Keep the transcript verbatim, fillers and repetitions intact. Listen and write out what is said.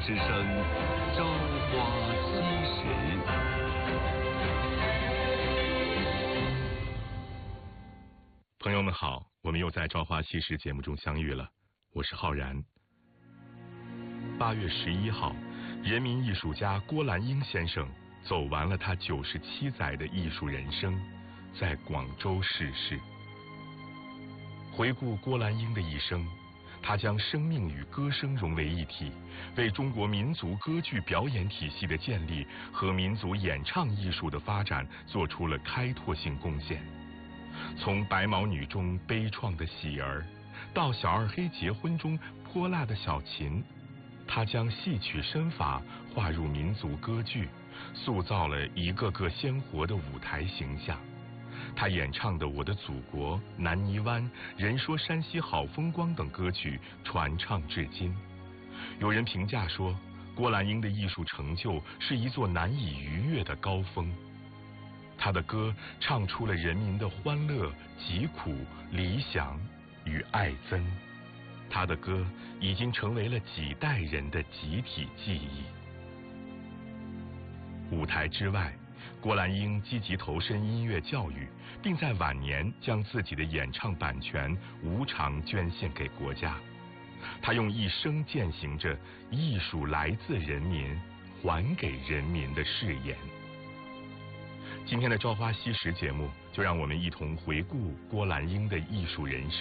之声《朝花夕拾》。 朋友们好，我们又在《朝花夕拾》节目中相遇了，我是浩然。八月十一号，人民艺术家郭兰英先生走完了他九十七载的艺术人生，在广州逝世。回顾郭兰英的一生，他将生命与歌声融为一体，为中国民族歌剧表演体系的建立和民族演唱艺术的发展做出了开拓性贡献。从白毛女中悲怆的喜儿，到小二黑结婚中泼辣的小琴，他将戏曲身法划入民族歌剧，塑造了一个个鲜活的舞台形象。他演唱的《我的祖国》《南泥湾》《人说山西好风光》等歌曲传唱至今。有人评价说，郭兰英的艺术成就是一座难以逾越的高峰。他的歌唱出了人民的欢乐、疾苦、理想与爱憎。他的歌已经成为了几代人的集体记忆。舞台之外，郭兰英积极投身音乐教育，并在晚年将自己的演唱版权无偿捐献给国家。他用一生践行着艺术来自人民，还给人民的誓言。今天的《朝花夕拾》节目，就让我们一同回顾郭兰英的艺术人生。